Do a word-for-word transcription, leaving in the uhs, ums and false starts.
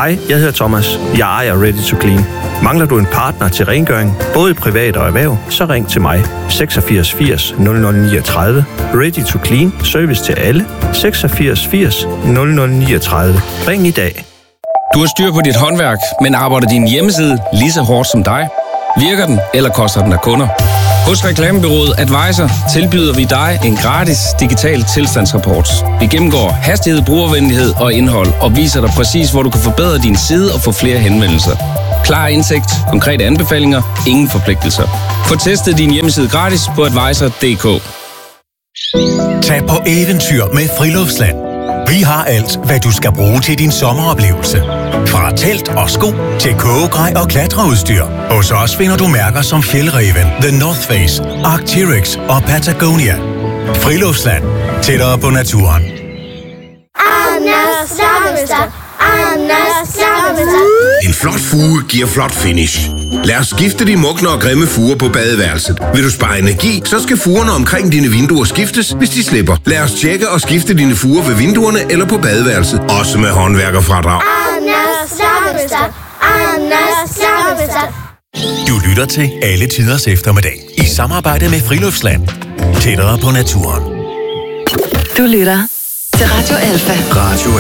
Hej, jeg hedder Thomas. Jeg ejer Ready to Clean. Mangler du en partner til rengøring, både privat og erhverv, så ring til mig. seksogfirs firs nul nul niogtredive. Ready to Clean. Service til alle. seksogfirs firs nul nul niogtredive. Ring i dag. Du har styr på dit håndværk, men arbejder din hjemmeside lige så hårdt som dig? Virker den, eller koster den af kunder? Hos Reklamebureauet Advisor tilbyder vi dig en gratis digital tilstandsrapport. Vi gennemgår hastighed, brugervenlighed og indhold og viser dig præcis, hvor du kan forbedre din side og få flere henvendelser. Klar indsigt, konkrete anbefalinger, ingen forpligtelser. Få testet din hjemmeside gratis på advisor punktum d k. Tag på eventyr med Friluftsland. Vi har alt, hvad du skal bruge til din sommeroplevelse. Fra telt og sko til kogegrej og klatreudstyr. Hos os finder du mærker som Fjällräven, The North Face, Arc'teryx og Patagonia. Friluftsland. Tættere på naturen. Anders Lammester. Anders Lammester. En flot fuge giver flot finish. Lad os skifte de mugne og grimme fuger på badeværelset. Vil du spare energi, så skal fugerne omkring dine vinduer skiftes, hvis de slipper. Lad os tjekke og skifte dine fuger ved vinduerne eller på badeværelset. Også med håndværkerfradrag. Anders Lammester. Anders Lammester. Du lytter til Alle Tiders Eftermiddag i samarbejde med Friluftsland. Tættere på naturen. Du lytter til Radio Alfa. Radio